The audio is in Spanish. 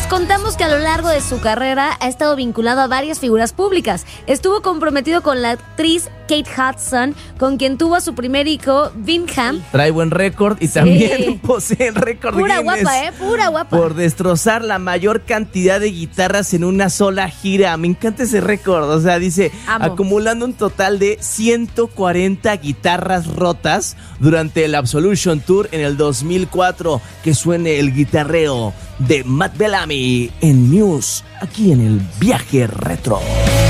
contamos que a lo largo de su carrera ha estado vinculado a varias figuras públicas. Estuvo comprometido con la actriz Kate Hudson, con quien tuvo a su primer hijo, Bingham. Trae buen récord y también posee el récord Pura Guinness guapa, pura guapa. por destrozar la mayor cantidad de guitarras en una sola gira. Me encanta ese récord. O sea, dice, acumulando un total de 140 guitarras rotas durante el Absolution Tour en el 2004. Que suene el guitarreo de Matt Bellamy en Muse, aquí en el Viaje Retro.